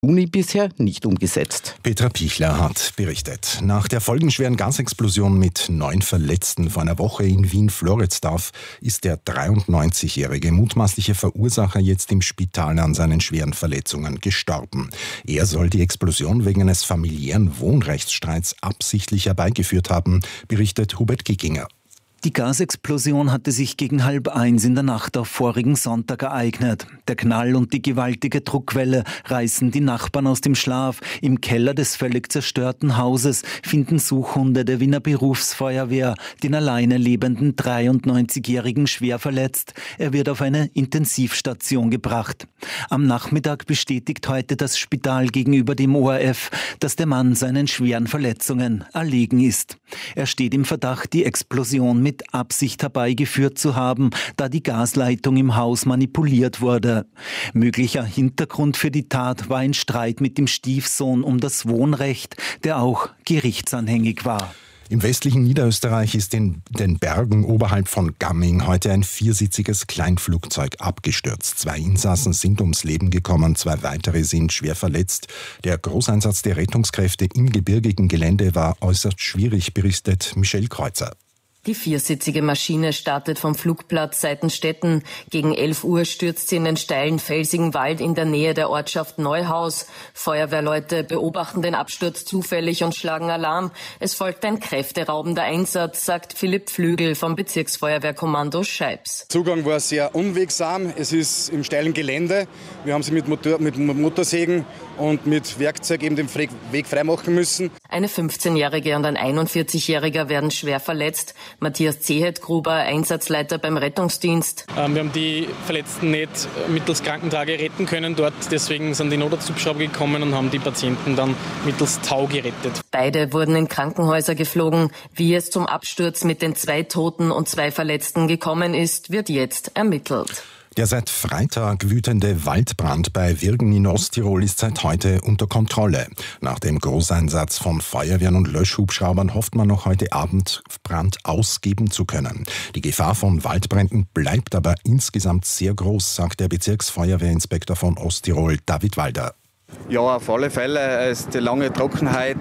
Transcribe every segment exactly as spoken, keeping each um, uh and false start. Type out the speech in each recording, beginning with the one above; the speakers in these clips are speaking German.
Juni bisher nicht umgesetzt. Petra Pichler hat berichtet. Nach der folgenschweren Gasexplosion mit neun Verletzten vor einer Woche in Wien-Floridsdorf ist der dreiundneunzigjährige mutmaßliche Verursacher jetzt im Spital an seinen schweren Verletzungen gestorben. Er soll die Explosion wegen eines familiären Wohnrechtsstreits absichtlich herbeigeführt haben, berichtet Hubert Kickinger. Die Gasexplosion hatte sich gegen halb eins in der Nacht auf vorigen Sonntag ereignet. Der Knall und die gewaltige Druckwelle reißen die Nachbarn aus dem Schlaf. Im Keller des völlig zerstörten Hauses finden Suchhunde der Wiener Berufsfeuerwehr den alleine lebenden dreiundneunzigjährigen schwer verletzt. Er wird auf eine Intensivstation gebracht. Am Nachmittag bestätigt heute das Spital gegenüber dem O R F, dass der Mann seinen schweren Verletzungen erlegen ist. Er steht im Verdacht, die Explosion mit mit Absicht herbeigeführt zu haben, da die Gasleitung im Haus manipuliert wurde. Möglicher Hintergrund für die Tat war ein Streit mit dem Stiefsohn um das Wohnrecht, der auch gerichtsanhängig war. Im westlichen Niederösterreich ist in den Bergen oberhalb von Gamming heute ein viersitziges Kleinflugzeug abgestürzt. Zwei Insassen sind ums Leben gekommen, zwei weitere sind schwer verletzt. Der Großeinsatz der Rettungskräfte im gebirgigen Gelände war äußerst schwierig, berichtet Michelle Kreuzer. Die viersitzige Maschine startet vom Flugplatz Seitenstetten. Gegen elf Uhr stürzt sie in den steilen, felsigen Wald in der Nähe der Ortschaft Neuhaus. Feuerwehrleute beobachten den Absturz zufällig und schlagen Alarm. Es folgt ein kräfteraubender Einsatz, sagt Philipp Flügel vom Bezirksfeuerwehrkommando Scheibs. Zugang war sehr unwegsam. Es ist im steilen Gelände. Wir haben sie mit, Motor, mit Motorsägen und mit Werkzeug eben den Weg freimachen müssen. Eine fünfzehnjährige und ein einundvierzigjähriger werden schwer verletzt. Matthias Zehetgruber, Einsatzleiter beim Rettungsdienst. Ähm, wir haben die Verletzten nicht mittels Krankentrage retten können dort. Deswegen sind die Notarzthubschrauber gekommen und haben die Patienten dann mittels Tau gerettet. Beide wurden in Krankenhäuser geflogen. Wie es zum Absturz mit den zwei Toten und zwei Verletzten gekommen ist, wird jetzt ermittelt. Der seit Freitag wütende Waldbrand bei Wirgen in Osttirol ist seit heute unter Kontrolle. Nach dem Großeinsatz von Feuerwehren und Löschhubschraubern hofft man noch heute Abend Brand ausgeben zu können. Die Gefahr von Waldbränden bleibt aber insgesamt sehr groß, sagt der Bezirksfeuerwehrinspektor von Osttirol, David Walder. Ja, auf alle Fälle ist die lange Trockenheit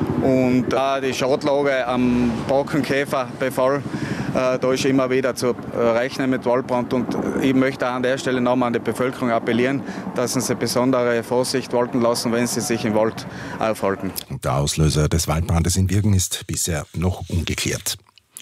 und auch die Schadlage am Borkenkäferbefall. Da ist immer wieder zu rechnen mit Waldbrand und ich möchte auch an der Stelle nochmal an die Bevölkerung appellieren, dass sie besondere Vorsicht walten lassen, wenn sie sich im Wald aufhalten. Der Auslöser des Waldbrandes in Wirgen ist bisher noch ungeklärt.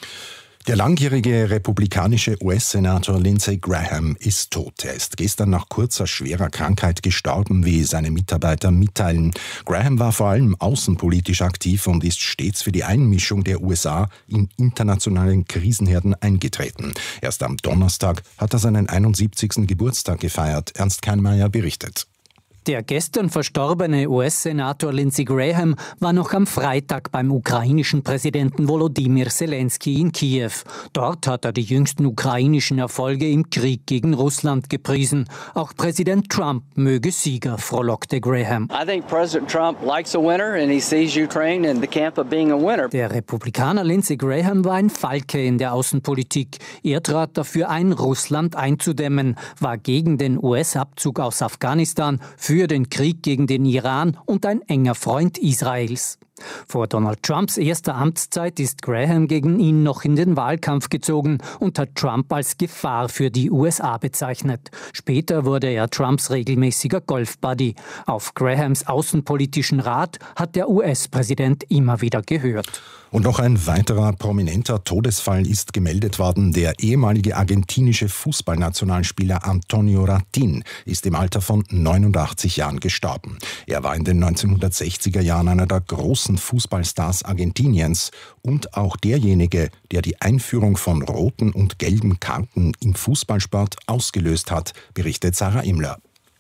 Der langjährige republikanische U S-Senator Lindsey Graham ist tot. Er ist gestern nach kurzer, schwerer Krankheit gestorben, wie seine Mitarbeiter mitteilen. Graham war vor allem außenpolitisch aktiv und ist stets für die Einmischung der U S A in internationalen Krisenherden eingetreten. Erst am Donnerstag hat er seinen einundsiebzigsten Geburtstag gefeiert. Ernst Keinmeier berichtet. Der gestern verstorbene U S-Senator Lindsey Graham war noch am Freitag beim ukrainischen Präsidenten Volodymyr Zelensky in Kiew. Dort hat er die jüngsten ukrainischen Erfolge im Krieg gegen Russland gepriesen. Auch Präsident Trump möge Sieger, frohlockte Graham. I think President Trump likes a winner and he sees Ukraine in the camp of being a winner. Der Republikaner Lindsey Graham war ein Falke in der Außenpolitik. Er trat dafür ein, Russland einzudämmen, war gegen den U S-Abzug aus Afghanistan, für für den Krieg gegen den Iran und ein enger Freund Israels. Vor Donald Trumps erster Amtszeit ist Graham gegen ihn noch in den Wahlkampf gezogen und hat Trump als Gefahr für die U S A bezeichnet. Später wurde er Trumps regelmäßiger Golfbuddy. Auf Grahams außenpolitischen Rat hat der U S-Präsident immer wieder gehört. Und noch ein weiterer prominenter Todesfall ist gemeldet worden. Der ehemalige argentinische Fußballnationalspieler Antonio Ratin ist im Alter von neunundachtzig Jahren gestorben. Er war in den neunzehnhundertsechziger Jahren einer der großen Fußballstars Argentiniens und auch derjenige, der die Einführung von roten und gelben Karten im Fußballsport ausgelöst hat, berichtet Sarah Imler.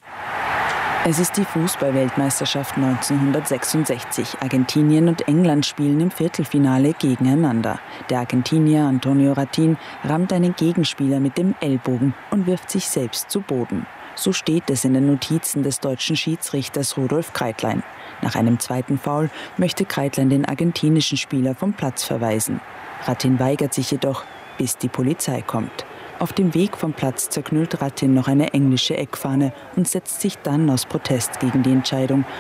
Es ist die Fußball-Weltmeisterschaft neunzehnhundertsechsundsechzig. Argentinien und England spielen im Viertelfinale gegeneinander. Der Argentinier Antonio Ratin rammt einen Gegenspieler mit dem Ellbogen und wirft sich selbst zu Boden. So steht es in den Notizen des deutschen Schiedsrichters Rudolf Kreitlein. Nach einem zweiten Foul möchte Kreitlein den argentinischen Spieler vom Platz verweisen. Ratin weigert sich jedoch, bis die Polizei kommt. Auf dem Weg vom Platz zerknüllt Ratin noch eine englische Eckfahne und setzt sich dann aus Protest gegen die Entscheidung